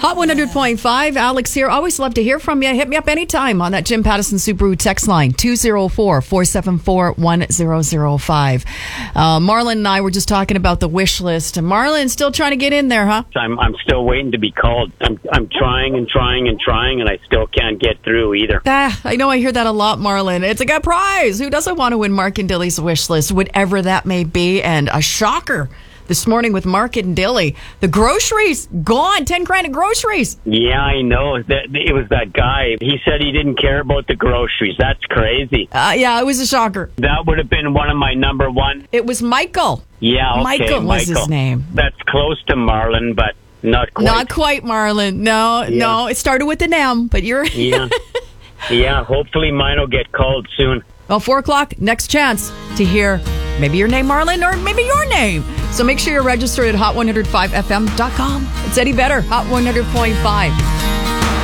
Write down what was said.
Hot 100.5, Alex here. Always love to hear from you. Hit me up anytime on that Jim Pattison Subaru text line, 204-474-1005. Marlon and I were just talking about the wish list. Marlon's still trying to get in there, huh? I'm still waiting to be called. I'm trying and trying and trying, and I still can't get through either. I know I hear that a lot, Marlon. It's a good prize. Who doesn't want to win Mark and Dilly's wish list, whatever that may be? And a shocker this morning with Mark and Dilly. The groceries, gone. 10 grand of groceries. Yeah, I know. It was that guy. He said he didn't care about the groceries. That's crazy. Yeah, it was a shocker. That would have been one of my number one. It was Michael. Yeah, okay, Michael was his name. That's close to Marlon, but not quite. Not quite, Marlon. No, it started with an M, but you're... Yeah. Yeah, hopefully mine will get called soon. Well, 4 o'clock, next chance to hear maybe your name, Marlon, or maybe your name. So make sure you're registered at hot105fm.com. It's Eddie Vedder, Hot 100.5.